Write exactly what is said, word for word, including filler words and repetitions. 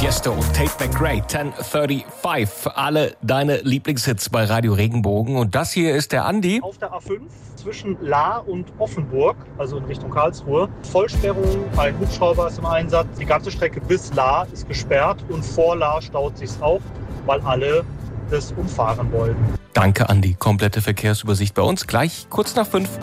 Tiesto, Tate McRae, zehn fünfunddreißig. Alle deine Lieblingshits bei Radio Regenbogen. Und das hier ist der Andi. Auf der A fünf zwischen Lahr und Offenburg, also in Richtung Karlsruhe. Vollsperrung, ein Hubschrauber ist im Einsatz. Die ganze Strecke bis Lahr ist gesperrt und vor Lahr staut sich's auch, weil alle das umfahren wollen. Danke, Andi. Komplette Verkehrsübersicht bei uns gleich kurz nach fünf.